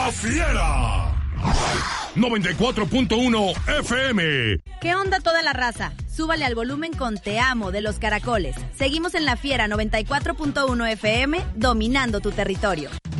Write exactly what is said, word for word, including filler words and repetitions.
La Fiera. noventa y cuatro punto uno F M. ¿Qué onda toda la raza? Súbale al volumen con Te Amo de Los Caracoles. Seguimos en La Fiera noventa y cuatro punto uno F M, dominando tu territorio.